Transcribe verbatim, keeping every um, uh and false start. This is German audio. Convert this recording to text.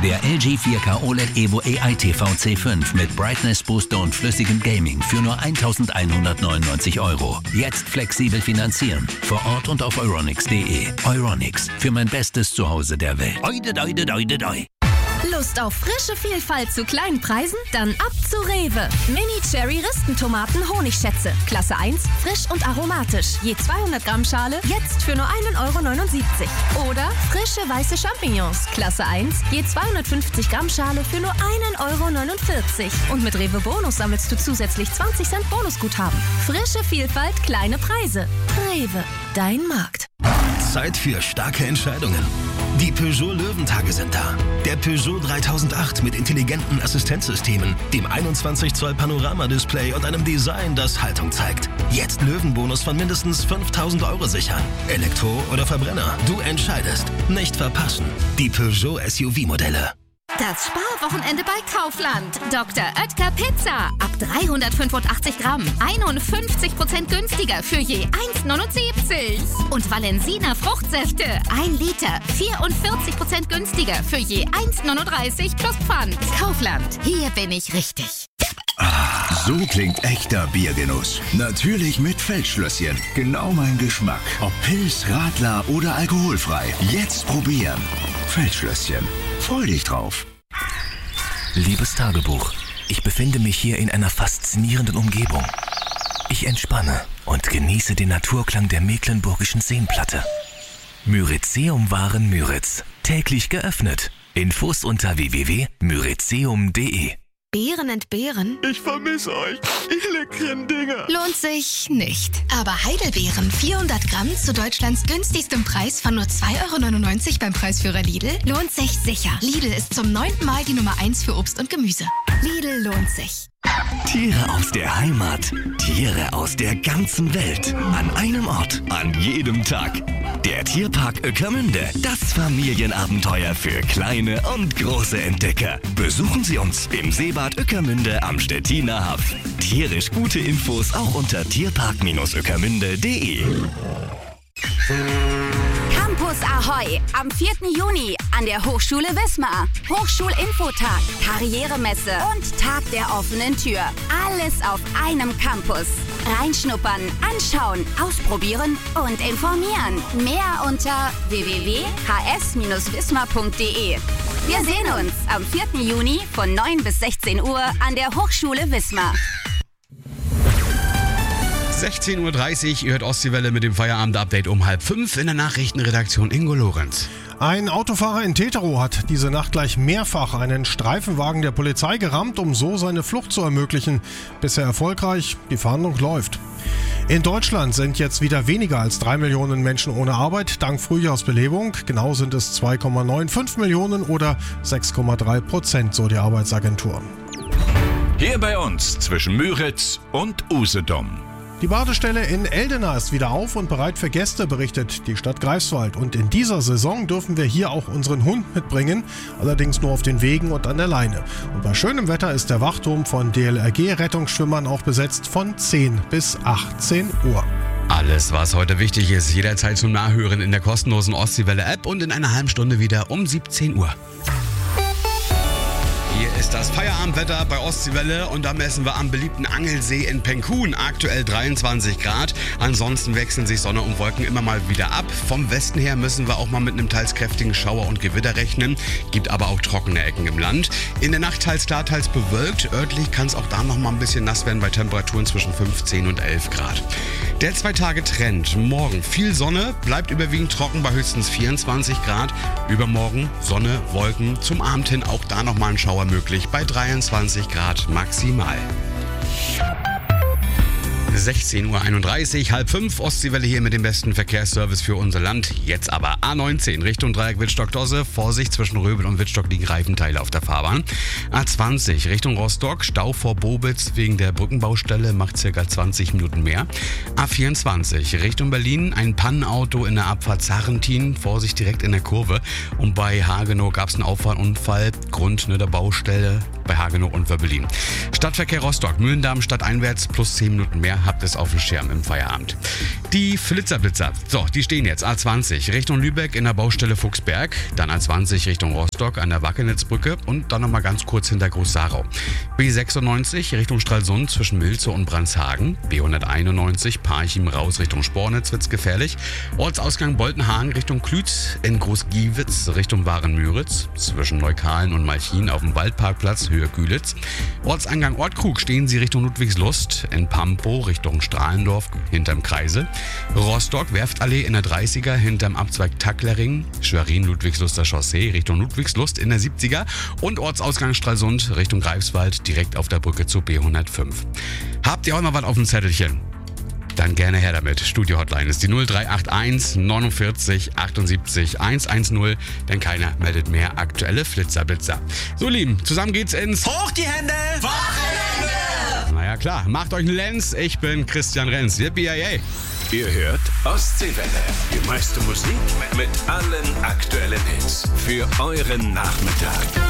Der L G vier K O L E D Evo A I T V C fünf mit Brightness Booster und flüssigem Gaming für nur eintausendeinhundertneunundneunzig Euro. Jetzt flexibel finanzieren. Vor Ort und auf euronics punkt de. Euronics, für mein bestes Zuhause der Welt. Oide, oide, oide, oide. Lust auf frische Vielfalt zu kleinen Preisen? Dann ab zu Rewe. Mini-Cherry-Ristentomaten Honigschätze. Klasse eins, frisch und aromatisch. Je zweihundert Gramm Schale, jetzt für nur ein Euro neunundsiebzig. Oder frische weiße Champignons. Klasse eins, je zweihundertfünfzig Gramm Schale für nur ein Euro neunundvierzig. Und mit Rewe Bonus sammelst du zusätzlich zwanzig Cent Bonusguthaben. Frische Vielfalt, kleine Preise. Rewe, dein Markt. Zeit für starke Entscheidungen. Die Peugeot Löwentage sind da. Der Peugeot dreitausendacht mit intelligenten Assistenzsystemen, dem einundzwanzig Zoll Panoramadisplay und einem Design, das Haltung zeigt. Jetzt Löwenbonus von mindestens fünftausend Euro sichern. Elektro oder Verbrenner, du entscheidest. Nicht verpassen. Die Peugeot S U V-Modelle. Das Sparwochenende bei Kaufland. Doktor Oetker Pizza. Ab dreihundertfünfundachtzig Gramm. einundfünfzig Prozent günstiger für je eins neunundsiebzig. Und Valensina Fruchtsäfte. ein Liter. vierundvierzig Prozent günstiger für je eins neununddreißig plus Pfand. Kaufland. Hier bin ich richtig. Ah, so klingt echter Biergenuss. Natürlich mit Feldschlösschen. Genau mein Geschmack. Ob Pils, Radler oder alkoholfrei. Jetzt probieren. Feldschlösschen. Freu dich drauf. Liebes Tagebuch, ich befinde mich hier in einer faszinierenden Umgebung. Ich entspanne und genieße den Naturklang der mecklenburgischen Seenplatte. Myrizeum-Waren Müritz. Täglich geöffnet. Infos unter w w w punkt myrizeum punkt de. Beeren entbehren? Ich vermisse euch, ihr leckeren Dinger. Lohnt sich nicht. Aber Heidelbeeren vierhundert Gramm zu Deutschlands günstigstem Preis von nur zwei Euro neunundneunzig beim Preisführer Lidl lohnt sich sicher. Lidl ist zum neunten Mal die Nummer eins für Obst und Gemüse. Lidl lohnt sich. Tiere aus der Heimat, Tiere aus der ganzen Welt. An einem Ort, an jedem Tag. Der Tierpark Ueckermünde. Das Familienabenteuer für kleine und große Entdecker. Besuchen Sie uns im Seebad Ueckermünde am Stettiner Haff. Tierisch gute Infos auch unter tierpark Ueckermünde punkt de. Campus Ahoi am vierten Juni an der Hochschule Wismar. Hochschulinfotag, Karrieremesse und Tag der offenen Tür. Alles auf einem Campus. Reinschnuppern, anschauen, ausprobieren und informieren. Mehr unter w w w punkt h s bindestrich wismar punkt de. Wir sehen uns am vierten Juni von neun bis sechzehn Uhr an der Hochschule Wismar. sechzehn Uhr dreißig, ihr hört Ostseewelle mit dem Feierabend-Update um halb fünf in der Nachrichtenredaktion Ingo Lorenz. Ein Autofahrer in Teterow hat diese Nacht gleich mehrfach einen Streifenwagen der Polizei gerammt, um so seine Flucht zu ermöglichen. Bisher erfolgreich, die Fahndung läuft. In Deutschland sind jetzt wieder weniger als drei Millionen Menschen ohne Arbeit, dank Frühjahrsbelebung. Genau sind es zwei Komma fünfundneunzig Millionen oder sechs Komma drei Prozent, so die Arbeitsagentur. Hier bei uns zwischen Müritz und Usedom. Die Badestelle in Eldena ist wieder auf und bereit für Gäste, berichtet die Stadt Greifswald. Und in dieser Saison dürfen wir hier auch unseren Hund mitbringen, allerdings nur auf den Wegen und an der Leine. Und bei schönem Wetter ist der Wachturm von D L R G-Rettungsschwimmern auch besetzt von zehn bis achtzehn Uhr. Alles, was heute wichtig ist, jederzeit zum Nachhören in der kostenlosen Ostseewelle-App und in einer halben Stunde wieder um siebzehn Uhr. Hier ist das Feierabendwetter bei Ostseewelle und da messen wir am beliebten Angelsee in Penkun. Aktuell dreiundzwanzig Grad. Ansonsten wechseln sich Sonne und Wolken immer mal wieder ab. Vom Westen her müssen wir auch mal mit einem teils kräftigen Schauer und Gewitter rechnen. Gibt aber auch trockene Ecken im Land. In der Nacht teils klar, teils bewölkt. Örtlich kann es auch da noch mal ein bisschen nass werden bei Temperaturen zwischen fünfzehn und elf Grad. Der Zwei-Tage-Trend. Morgen viel Sonne, bleibt überwiegend trocken bei höchstens vierundzwanzig Grad. Übermorgen Sonne, Wolken. Zum Abend hin auch da noch mal ein Schauer möglich bei dreiundzwanzig Grad maximal. sechzehn Uhr einunddreißig, halb fünf, Ostseewelle hier mit dem besten Verkehrsservice für unser Land. Jetzt aber A neunzehn Richtung Dreieck Wittstock-Dosse. Vorsicht, zwischen Röbel und Wittstock liegen Reifenteile auf der Fahrbahn. A zwanzig Richtung Rostock, Stau vor Bobitz wegen der Brückenbaustelle, macht circa zwanzig Minuten mehr. A vierundzwanzig Richtung Berlin, ein Pannenauto in der Abfahrt Sarrentin. Vorsicht direkt in der Kurve. Und bei Hagenow gab es einen Auffahrunfall, Grund ne, der Baustelle bei Hagenow und Wöbbelin. Stadtverkehr Rostock, Mühlendamm stadteinwärts plus zehn Minuten mehr. ihr habt es auf dem Schirm im Feierabend. Die Flitzerblitzer, so, die stehen jetzt A zwanzig Richtung Lübeck in der Baustelle Fuchsberg, dann A zwanzig Richtung Rostock an der Wackelnitzbrücke und dann nochmal ganz kurz hinter Groß-Sarau. B sechsundneunzig Richtung Stralsund zwischen Milze und Brandshagen, B hunderteinundneunzig Parchim raus Richtung Spornitz wird's gefährlich, Ortsausgang Boltenhagen Richtung Klütz, in Großgiewitz Richtung Waren-Müritz, zwischen Neukalen und Malchin auf dem Waldparkplatz Höhe Gülitz, Ortseingang Ortkrug stehen sie Richtung Ludwigslust, in Pampo Richtung Strahlendorf hinterm Kreisel, Rostock Werftallee in der dreißiger hinterm Abzweig Tacklering, Schwerin Ludwigsluster Chaussee Richtung Ludwigslust in der siebziger und Ortsausgang Stralsund Richtung Greifswald direkt auf der Brücke zu B hundertfünf. Habt ihr auch noch was auf dem Zettelchen? Dann gerne her damit. Studio-Hotline ist die null drei acht eins neunundvierzig achtundsiebzig hundertzehn, denn keiner meldet mehr aktuelle Flitzerblitzer. So, Lieben, zusammen geht's ins Hoch die Hände! Wochenende! Naja, klar. Macht euch einen Lenz. Ich bin Christian Renz. Yippie, yay. Ihr hört Ostseewelle. Die meiste Musik mit allen aktuellen Hits. Für euren Nachmittag.